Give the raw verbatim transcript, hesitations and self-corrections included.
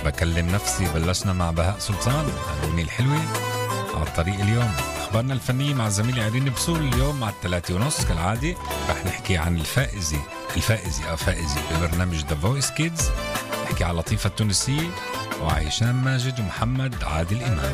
بكلم نفسي بلشنا مع بهاء سلطان الأغنية الحلوة على الطريق اليوم. أخبارنا الفنية مع زميلي عرين بسول اليوم مع الثلاثة ونص كالعادة رح نحكي عن الفائزة الفائزة أو فائزة ببرنامج The Voice Kids. نحكي على لطيفة التونسية وعيشان ماجد ومحمد عادل إمام.